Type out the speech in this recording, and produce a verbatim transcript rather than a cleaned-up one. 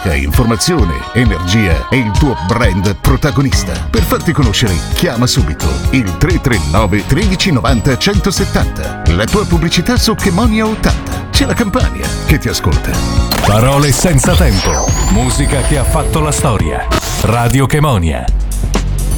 musica, informazione, energia e il tuo brand protagonista. Per farti conoscere, chiama subito il tre tre nove tredici novanta centosettanta. La tua pubblicità su Chemonia ottanta. C'è la Campania che ti ascolta. Parole senza tempo. Musica che ha fatto la storia. Radio Chemonia.